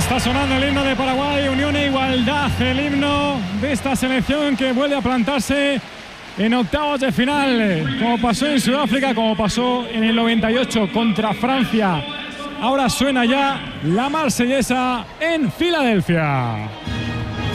Está sonando el himno de Paraguay, unión e igualdad, el himno de esta selección que vuelve a plantarse en octavos de final, como pasó en Sudáfrica, como pasó en el 98 contra Francia. Ahora suena ya la marsellesa en Filadelfia.